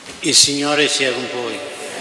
Il Signore sia con voi.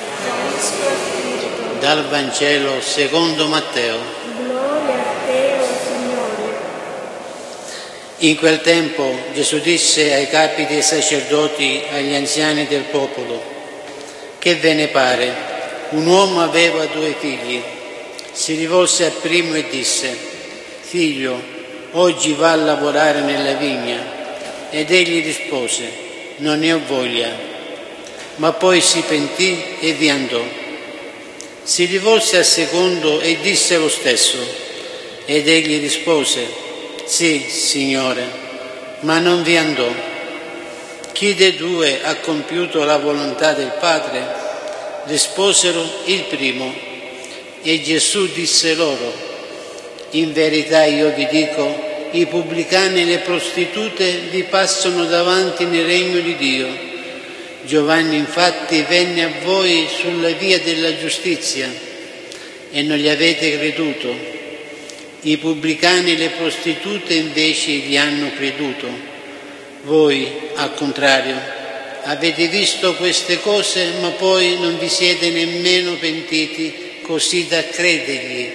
Dal Vangelo secondo Matteo. Gloria a te, o Signore. In quel tempo Gesù disse ai capi dei sacerdoti e agli anziani del popolo: che ve ne pare? Un uomo aveva 2 figli. Si rivolse al primo e disse: figlio, oggi va a lavorare nella vigna. Ed egli rispose: non ne ho voglia. Ma poi si pentì e vi andò. Si rivolse al secondo e disse lo stesso. Ed egli rispose: sì, Signore, ma non vi andò. Chi dei 2 ha compiuto la volontà del Padre? Risposero: il primo. E Gesù disse loro: in verità io vi dico, i pubblicani e le prostitute vi passano davanti nel regno di Dio. Giovanni infatti venne a voi sulla via della giustizia e non gli avete creduto. I pubblicani e le prostitute invece gli hanno creduto. Voi, al contrario, avete visto queste cose, ma poi non vi siete nemmeno pentiti così da credergli.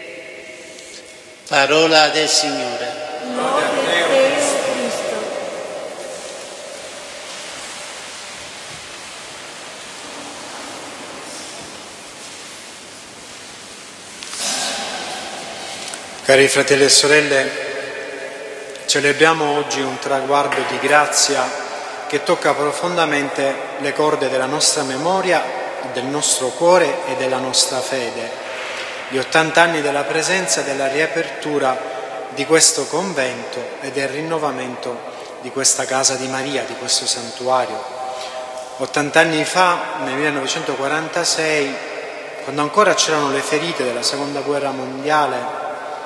Parola del Signore. Lode a te, Cristo. Cari fratelli e sorelle, celebriamo oggi un traguardo di grazia che tocca profondamente le corde della nostra memoria, del nostro cuore e della nostra fede. Gli 80 anni della presenza e della riapertura di questo convento e del rinnovamento di questa casa di Maria, di questo santuario. 80 anni fa, nel 1946, quando ancora c'erano le ferite della Seconda Guerra Mondiale,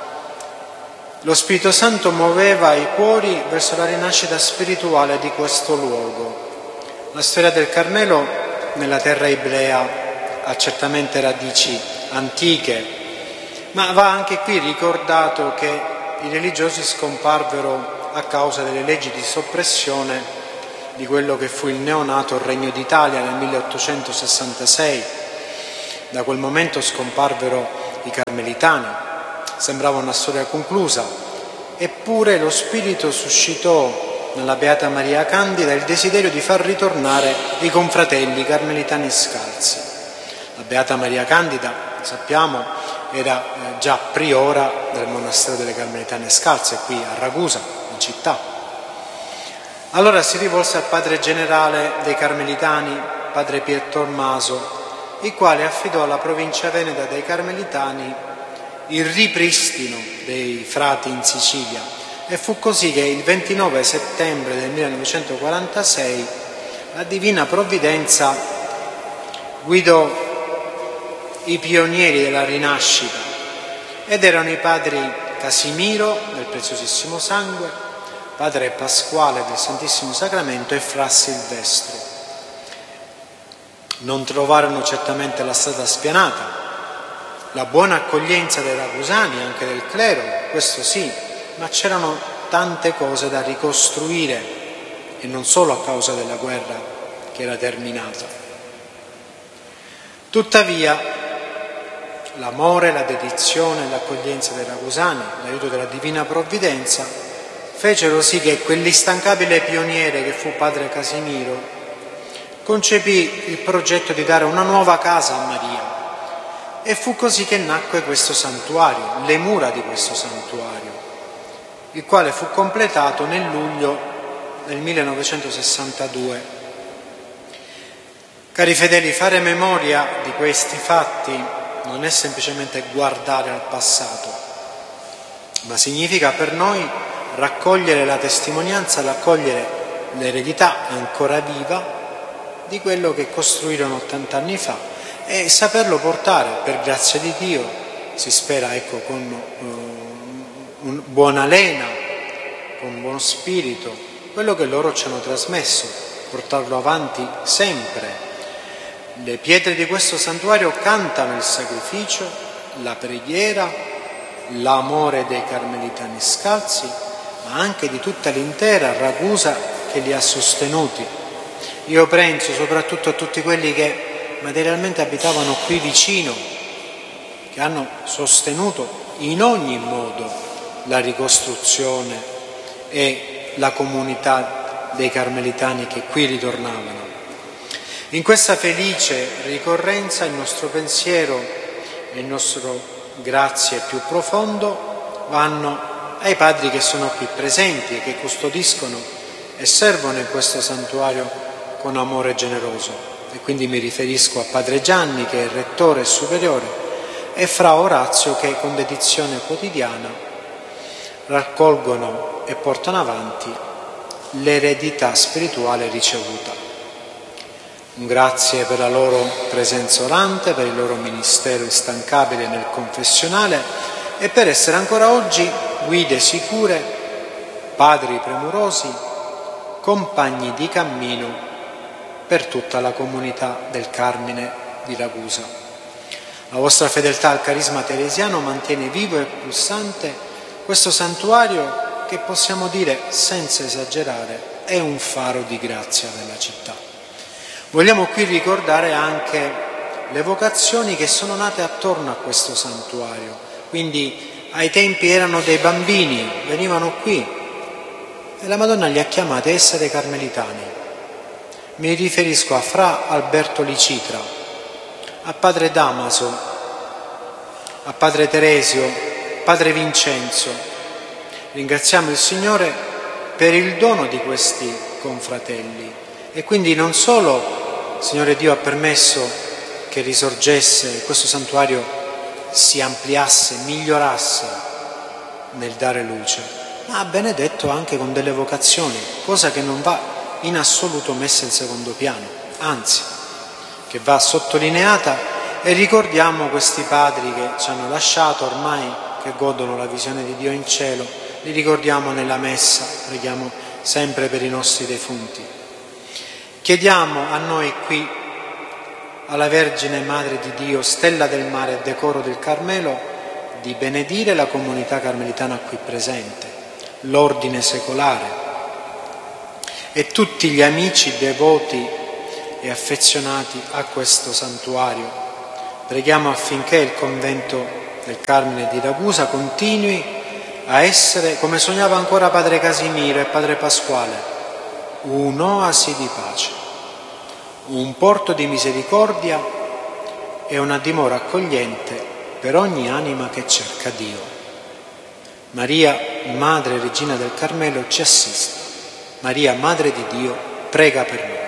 lo Spirito Santo muoveva i cuori verso la rinascita spirituale di questo luogo. La storia del Carmelo nella terra iblea ha certamente radici antiche, ma va anche qui ricordato che i religiosi scomparvero a causa delle leggi di soppressione di quello che fu il neonato Regno d'Italia nel 1866. Da quel momento scomparvero i carmelitani. Sembrava una storia conclusa, eppure lo Spirito suscitò nella Beata Maria Candida il desiderio di far ritornare i confratelli carmelitani scalzi. La Beata Maria Candida, sappiamo, era già priora del monastero delle Carmelitane Scalze, qui a Ragusa, in città. Allora si rivolse al padre generale dei Carmelitani, padre Pier Tommaso, il quale affidò alla provincia veneta dei Carmelitani il ripristino dei frati in Sicilia, e fu così che il 29 settembre del 1946 la Divina Provvidenza guidò i pionieri della rinascita, ed erano i padri Casimiro del Preziosissimo Sangue, padre Pasquale del Santissimo Sacramento e fra Silvestro. Non trovarono certamente la strada spianata, la buona accoglienza dei ragusani, anche del clero, questo sì, ma c'erano tante cose da ricostruire, e non solo a causa della guerra che era terminata. Tuttavia, l'amore, la dedizione e l'accoglienza dei ragusani, l'aiuto della Divina Provvidenza, fecero sì che quell'instancabile pioniere che fu padre Casimiro concepì il progetto di dare una nuova casa a Maria. E fu così che nacque questo santuario, le mura di questo santuario, il quale fu completato nel luglio del 1962. Cari fedeli, fare memoria di questi fatti non è semplicemente guardare al passato, ma significa per noi raccogliere la testimonianza, raccogliere l'eredità ancora viva di quello che costruirono 80 anni fa, e saperlo portare, per grazia di Dio, si spera con buona lena, con buono spirito, quello che loro ci hanno trasmesso, portarlo avanti sempre. Le pietre di questo santuario cantano il sacrificio, la preghiera, l'amore dei Carmelitani Scalzi, ma anche di tutta l'intera Ragusa che li ha sostenuti. Io penso soprattutto a tutti quelli che materialmente abitavano qui vicino, che hanno sostenuto in ogni modo la ricostruzione e la comunità dei carmelitani che qui ritornavano. In questa felice ricorrenza il nostro pensiero e il nostro grazie più profondo vanno ai padri che sono qui presenti e che custodiscono e servono in questo santuario con amore generoso. E quindi mi riferisco a Padre Gianni, che è il rettore superiore, e Fra Orazio, che con dedizione quotidiana raccolgono e portano avanti l'eredità spirituale ricevuta. Un grazie per la loro presenza orante, per il loro ministero instancabile nel confessionale e per essere ancora oggi guide sicure, padri premurosi, compagni di cammino per tutta la comunità del Carmine di Ragusa. La vostra fedeltà al carisma teresiano mantiene vivo e pulsante questo santuario che, possiamo dire senza esagerare, è un faro di grazia nella città. Vogliamo qui ricordare anche le vocazioni che sono nate attorno a questo santuario. Quindi ai tempi erano dei bambini, venivano qui e la Madonna li ha chiamati a essere carmelitani. Mi riferisco a Fra Alberto Licitra, a Padre Damaso, a Padre Teresio, Padre Vincenzo. Ringraziamo il Signore per il dono di questi confratelli e quindi non solo Signore Dio ha permesso che risorgesse, questo santuario si ampliasse, migliorasse nel dare luce, ma ha benedetto anche con delle vocazioni, cosa che non va in assoluto messa in secondo piano, anzi, che va sottolineata, e ricordiamo questi padri che ci hanno lasciato ormai, che godono la visione di Dio in cielo, li ricordiamo nella messa, preghiamo sempre per i nostri defunti. Chiediamo a noi qui, alla Vergine Madre di Dio, stella del mare e decoro del Carmelo, di benedire la comunità carmelitana qui presente, l'ordine secolare e tutti gli amici devoti e affezionati a questo santuario. Preghiamo affinché il convento del Carmine di Ragusa continui a essere, come sognava ancora Padre Casimiro e Padre Pasquale, un'oasi di pace, un porto di misericordia e una dimora accogliente per ogni anima che cerca Dio. Maria, Madre e Regina del Carmelo, ci assista. Maria, Madre di Dio, prega per noi.